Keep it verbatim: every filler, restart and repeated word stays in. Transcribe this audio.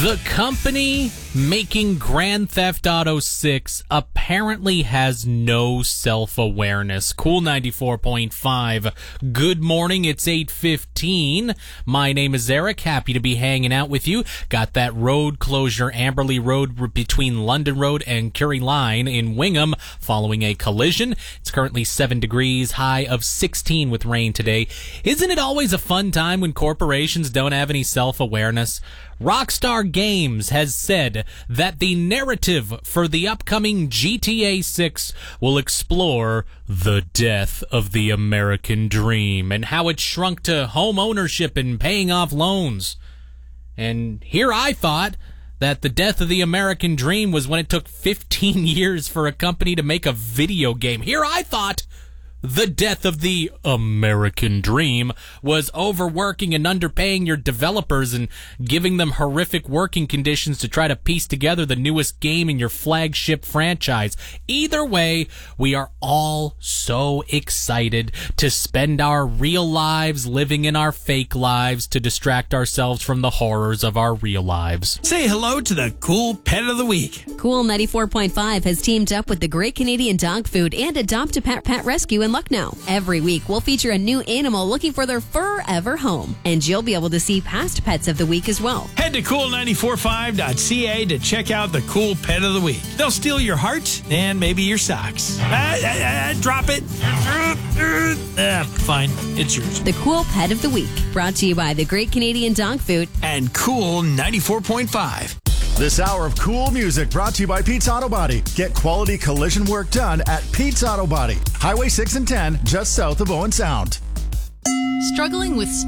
The company making Grand Theft Auto six apparently has no self-awareness. Cool ninety-four point five. Good morning, it's eight fifteen. My name is Eric, happy to be hanging out with you. Got that road closure, Amberley Road between London Road and Curie Line in Wingham following a collision. It's currently seven degrees, high of sixteen with rain today. Isn't it always a fun time when corporations don't have any self-awareness? Rockstar Games has said that the narrative for the upcoming G T A six will explore the death of the American dream and how it shrunk to home ownership and paying off loans. And here I thought that the death of the American dream was when it took fifteen years for a company to make a video game. Here I thought the death of the American dream was overworking and underpaying your developers and giving them horrific working conditions to try to piece together the newest game in your flagship franchise. Either way, we are all so excited to spend our real lives living in our fake lives to distract ourselves from the horrors of our real lives. Say hello to the Cool Pet of the Week. Cool ninety-four point five has teamed up with the Great Canadian Dog Food and Adopt a Pet Pet Rescue in Lucknow. Every week, we'll feature a new animal looking for their forever home, and you'll be able to see past pets of the week as well. Head to cool nine four five dot c a to check out the Cool Pet of the Week. They'll steal your heart and maybe your socks. Ah, ah, ah, drop it. Ah, fine, it's yours. The Cool Pet of the Week, brought to you by the Great Canadian Dog Food and Cool ninety-four point five. This hour of cool music brought to you by Pete's Auto Body. Get quality collision work done at Pete's Auto Body. Highway six and ten, just south of Owen Sound. Struggling with